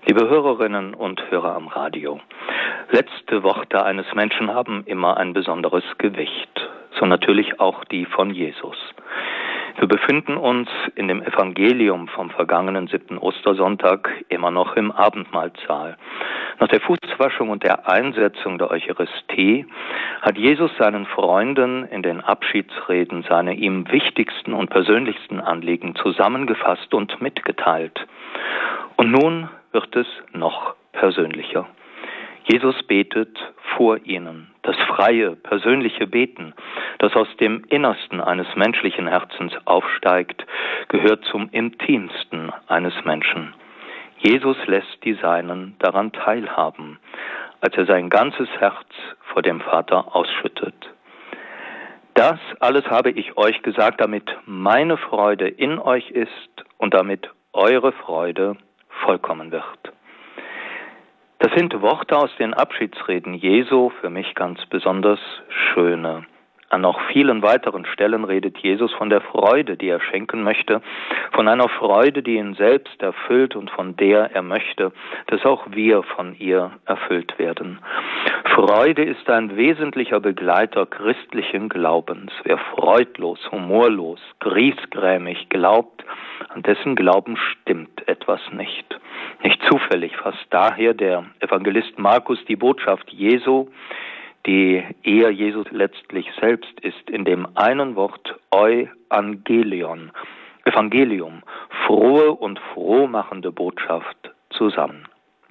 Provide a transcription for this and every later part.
Liebe Hörerinnen und Hörer am Radio, letzte Worte eines Menschen haben immer ein besonderes Gewicht, so natürlich auch die von Jesus. Wir befinden uns in dem Evangelium vom vergangenen 7. Ostersonntag immer noch im Abendmahlsaal. Nach der Fußwaschung und der Einsetzung der Eucharistie hat Jesus seinen Freunden in den Abschiedsreden seine ihm wichtigsten und persönlichsten Anliegen zusammengefasst und mitgeteilt. Und nun wird es noch persönlicher. Jesus betet vor ihnen. Das freie, persönliche Beten, das aus dem Innersten eines menschlichen Herzens aufsteigt, gehört zum Intimsten eines Menschen. Jesus lässt die Seinen daran teilhaben, als er sein ganzes Herz vor dem Vater ausschüttet. Das alles habe ich euch gesagt, damit meine Freude in euch ist und damit eure Freude vollkommen wird. Das sind Worte aus den Abschiedsreden Jesu, für mich ganz besonders schöne. An noch vielen weiteren Stellen redet Jesus von der Freude, die er schenken möchte, von einer Freude, die ihn selbst erfüllt und von der er möchte, dass auch wir von ihr erfüllt werden. Freude ist ein wesentlicher Begleiter christlichen Glaubens. Wer freudlos, humorlos, griesgrämig glaubt, an dessen Glauben stimmt etwas nicht. Nicht zufällig fasst daher der Evangelist Markus die Botschaft Jesu, die er Jesus letztlich selbst ist, in dem einen Wort Euangelion, Evangelium, frohe und frohmachende Botschaft zusammen.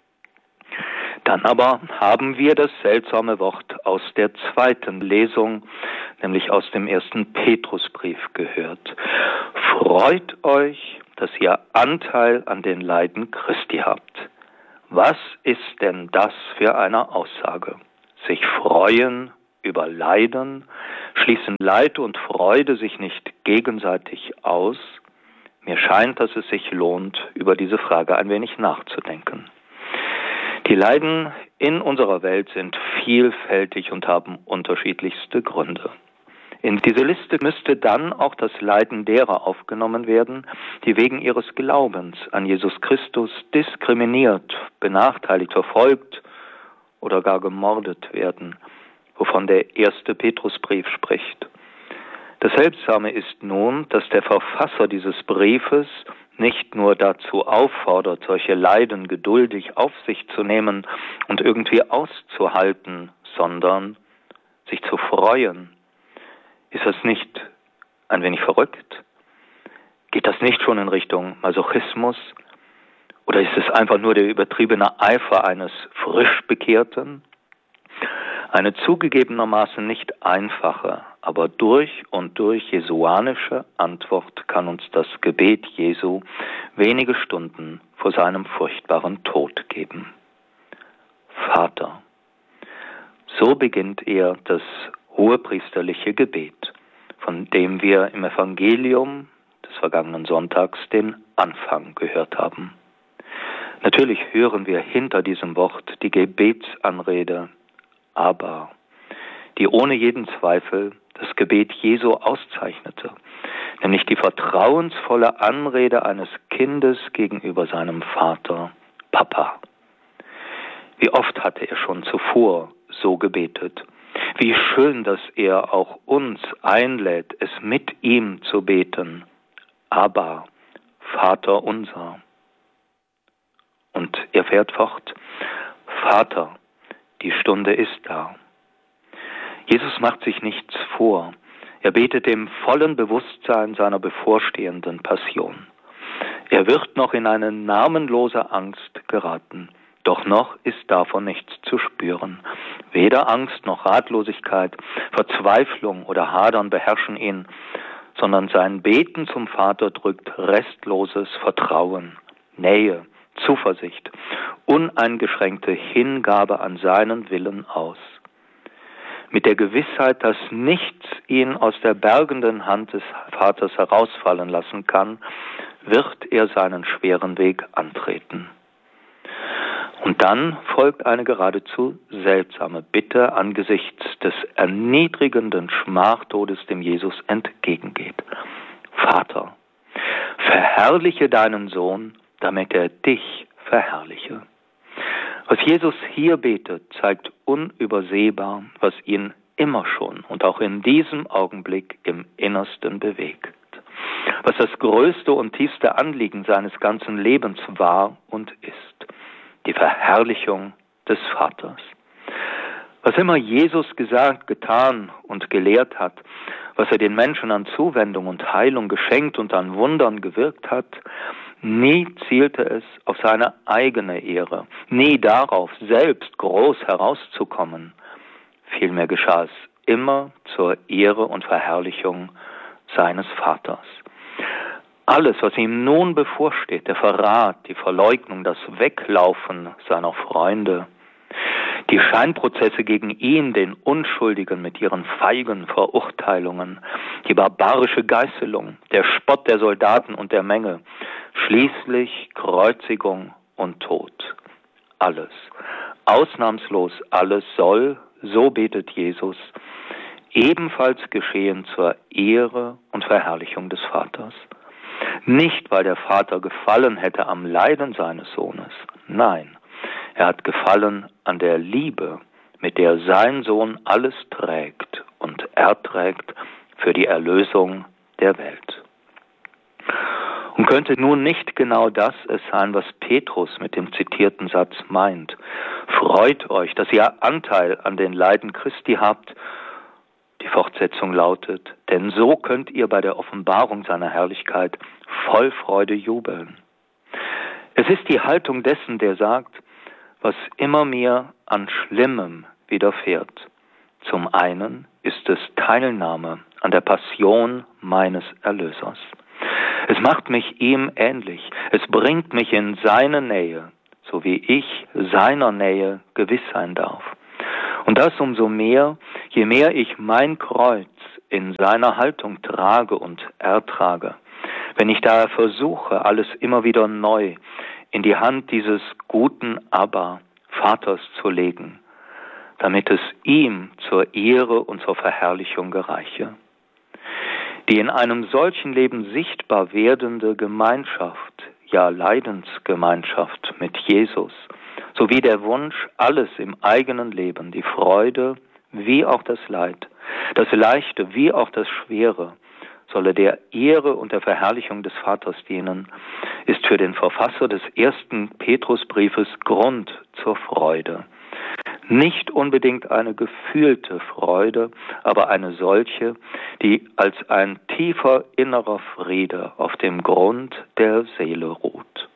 Dann aber haben wir das seltsame Wort aus der zweiten Lesung, nämlich aus dem 1. Petrusbrief gehört. Freut euch, dass ihr Anteil an den Leiden Christi habt. Was ist denn das für eine Aussage? Sich freuen über Leiden, schließen Leid und Freude sich nicht gegenseitig aus? Mir scheint, dass es sich lohnt, über diese Frage ein wenig nachzudenken. Die Leiden in unserer Welt sind vielfältig und haben unterschiedlichste Gründe. In diese Liste müsste dann auch das Leiden derer aufgenommen werden, die wegen ihres Glaubens an Jesus Christus diskriminiert, benachteiligt, verfolgt oder gar gemordet werden, wovon der 1. Petrusbrief spricht. Das Seltsame ist nun, dass der Verfasser dieses Briefes nicht nur dazu auffordert, solche Leiden geduldig auf sich zu nehmen und irgendwie auszuhalten, sondern sich zu freuen. Ist das nicht ein wenig verrückt? Geht das nicht schon in Richtung Masochismus? Oder ist es einfach nur der übertriebene Eifer eines Frischbekehrten? Eine zugegebenermaßen nicht einfache, aber durch und durch jesuanische Antwort kann uns das Gebet Jesu wenige Stunden vor seinem furchtbaren Tod geben. Vater. So beginnt er das hohepriesterliche Gebet, von dem wir im Evangelium des vergangenen Sonntags den Anfang gehört haben. Natürlich hören wir hinter diesem Wort die Gebetsanrede, aber die ohne jeden Zweifel das Gebet Jesu auszeichnete, nämlich die vertrauensvolle Anrede eines Kindes gegenüber seinem Vater, Papa. Wie oft hatte er schon zuvor so gebetet? Wie schön, dass er auch uns einlädt, es mit ihm zu beten. Aber, Vater unser. Und er fährt fort, Vater, die Stunde ist da. Jesus macht sich nichts vor. Er betet im vollen Bewusstsein seiner bevorstehenden Passion. Er wird noch in eine namenlose Angst geraten. Doch noch ist davon nichts zu spüren. Weder Angst noch Ratlosigkeit, Verzweiflung oder Hadern beherrschen ihn, sondern sein Beten zum Vater drückt restloses Vertrauen, Nähe, Zuversicht, uneingeschränkte Hingabe an seinen Willen aus. Mit der Gewissheit, dass nichts ihn aus der bergenden Hand des Vaters herausfallen lassen kann, wird er seinen schweren Weg antreten. Und dann folgt eine geradezu seltsame Bitte angesichts des erniedrigenden Schmachtodes, dem Jesus entgegengeht. Vater, verherrliche deinen Sohn, damit er dich verherrliche. Was Jesus hier betet, zeigt unübersehbar, was ihn immer schon und auch in diesem Augenblick im Innersten bewegt. Was das größte und tiefste Anliegen seines ganzen Lebens war und ist. Die Verherrlichung des Vaters. Was immer Jesus gesagt, getan und gelehrt hat, was er den Menschen an Zuwendung und Heilung geschenkt und an Wundern gewirkt hat, nie zielte es auf seine eigene Ehre, nie darauf, selbst groß herauszukommen. Vielmehr geschah es immer zur Ehre und Verherrlichung seines Vaters. Alles, was ihm nun bevorsteht, der Verrat, die Verleugnung, das Weglaufen seiner Freunde, die Scheinprozesse gegen ihn, den Unschuldigen mit ihren feigen Verurteilungen, die barbarische Geißelung, der Spott der Soldaten und der Menge, schließlich Kreuzigung und Tod. Alles, ausnahmslos alles soll, so betet Jesus, ebenfalls geschehen zur Ehre und Verherrlichung des Vaters. Nicht, weil der Vater gefallen hätte am Leiden seines Sohnes, nein, er hat gefallen an der Liebe, mit der sein Sohn alles trägt und erträgt für die Erlösung der Welt. Und könnte nun nicht genau das es sein, was Petrus mit dem zitierten Satz meint? Freut euch, dass ihr Anteil an den Leiden Christi habt. Die Fortsetzung lautet, denn so könnt ihr bei der Offenbarung seiner Herrlichkeit voll Freude jubeln. Es ist die Haltung dessen, der sagt, was immer mir an Schlimmem widerfährt. Zum einen ist es Teilnahme an der Passion meines Erlösers. Es macht mich ihm ähnlich. Es bringt mich in seine Nähe, so wie ich seiner Nähe gewiss sein darf. Und das umso mehr, je mehr ich mein Kreuz in seiner Haltung trage und ertrage. Wenn ich daher versuche, alles immer wieder neu in die Hand dieses guten Abba, Vaters zu legen, damit es ihm zur Ehre und zur Verherrlichung gereiche. Die in einem solchen Leben sichtbar werdende Gemeinschaft, ja Leidensgemeinschaft mit Jesus, sowie der Wunsch, alles im eigenen Leben, die Freude wie auch das Leid, das Leichte wie auch das Schwere, solle der Ehre und der Verherrlichung des Vaters dienen, ist für den Verfasser des ersten Petrusbriefes Grund zur Freude. Nicht unbedingt eine gefühlte Freude, aber eine solche, die als ein tiefer innerer Friede auf dem Grund der Seele ruht.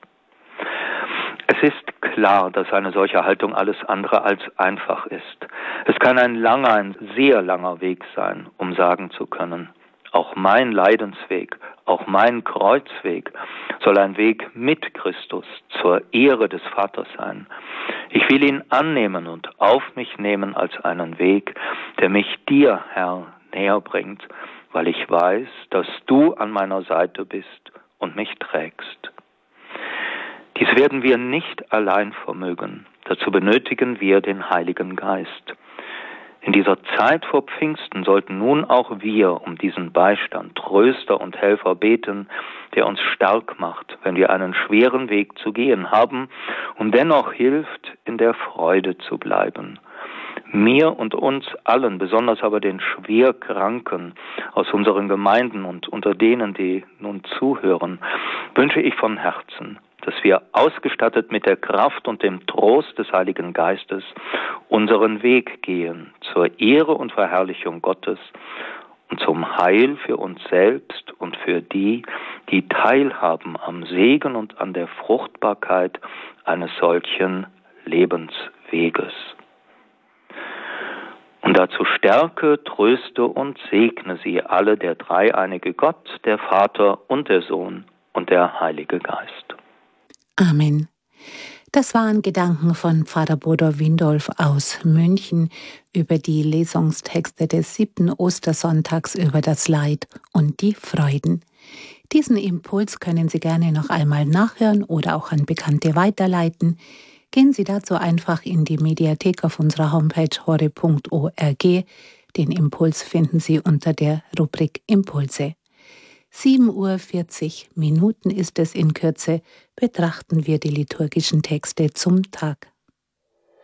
Es ist klar, dass eine solche Haltung alles andere als einfach ist. Es kann ein sehr langer Weg sein, um sagen zu können, auch mein Leidensweg, auch mein Kreuzweg soll ein Weg mit Christus zur Ehre des Vaters sein. Ich will ihn annehmen und auf mich nehmen als einen Weg, der mich dir, Herr, näher bringt, weil ich weiß, dass du an meiner Seite bist und mich trägst. Dies werden wir nicht allein vermögen. Dazu benötigen wir den Heiligen Geist. In dieser Zeit vor Pfingsten sollten nun auch wir um diesen Beistand, Tröster und Helfer beten, der uns stark macht, wenn wir einen schweren Weg zu gehen haben und dennoch hilft, in der Freude zu bleiben. Mir und uns allen, besonders aber den Schwerkranken aus unseren Gemeinden und unter denen, die nun zuhören, wünsche ich von Herzen, dass wir ausgestattet mit der Kraft und dem Trost des Heiligen Geistes unseren Weg gehen zur Ehre und Verherrlichung Gottes und zum Heil für uns selbst und für die, die teilhaben am Segen und an der Fruchtbarkeit eines solchen Lebensweges. Und dazu stärke, tröste und segne sie alle der dreieinige Gott, der Vater und der Sohn und der Heilige Geist. Amen. Das waren Gedanken von Pfarrer Bodo Windolf aus München über die Lesungstexte des 7. Ostersonntags über das Leid und die Freuden. Diesen Impuls können Sie gerne noch einmal nachhören oder auch an Bekannte weiterleiten. Gehen Sie dazu einfach in die Mediathek auf unserer Homepage hore.org. Den Impuls finden Sie unter der Rubrik Impulse. 7:40 Uhr ist es in Kürze. betrachten wir die liturgischen Texte zum Tag.